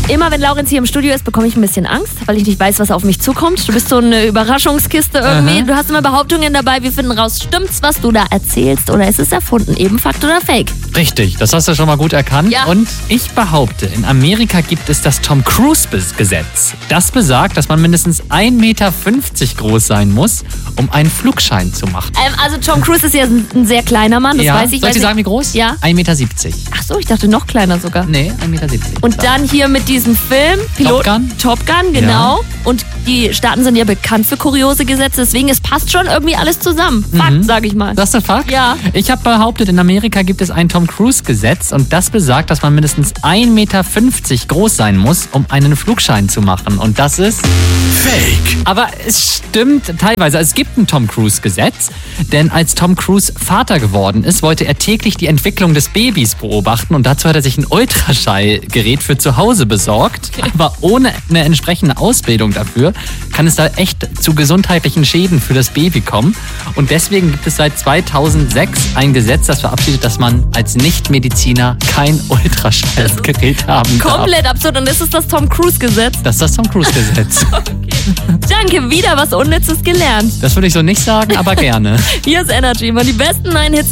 Immer wenn Laurenz hier im Studio ist, bekomme ich ein bisschen Angst, weil ich nicht weiß, was auf mich zukommt. Du bist so eine Überraschungskiste irgendwie. Du hast immer Behauptungen dabei. Wir finden raus, stimmt's, was du da erzählst, oder ist es erfunden? Eben Fakt oder Fake? Richtig, das hast du schon mal gut erkannt. Ja. Und ich behaupte, in Amerika gibt es das Tom Cruise-Gesetz. Das besagt, dass man mindestens 1,50 Meter groß sein muss, um einen Flugschein zu machen. Also Tom Cruise ist ja ein sehr kleiner Mann, das weiß ich. Soll ich dir sagen, wie groß? Ja. 1,70 Meter. Ach so, ich dachte noch kleiner sogar. Nee, 1,70 Meter. Und dann hier mit diesem Film, Top Gun, genau. Ja. Und die Staaten sind ja bekannt für kuriose Gesetze, deswegen es passt schon irgendwie alles zusammen. Fakt, sag ich mal. Das ist der Fakt? Ja. Ich habe behauptet, in Amerika gibt es ein Tom Cruise-Gesetz und das besagt, dass man mindestens 1,50 Meter groß sein muss, um einen Flugschein zu machen. Und das ist Fake. Aber es stimmt teilweise. Es gibt ein Tom Cruise-Gesetz, denn als Tom Cruise Vater geworden ist, wollte er täglich die Entwicklung des Babys beobachten und dazu hat er sich ein Ultraschallgerät für zu Hause besorgt. Aber ohne eine entsprechende Ausbildung dafür kann es da echt zu gesundheitlichen Schäden für das Baby kommen. Und deswegen gibt es seit 2006 ein Gesetz, das verabschiedet, dass man als Nichtmediziner kein Ultraschallgerät haben darf. Komplett absurd. Und ist es das Tom Cruise-Gesetz? Das ist das Tom Cruise-Gesetz. Danke, wieder was Unnützes gelernt. Das würde ich so nicht sagen, aber gerne. Hier ist Energy, immer die besten 9 Hits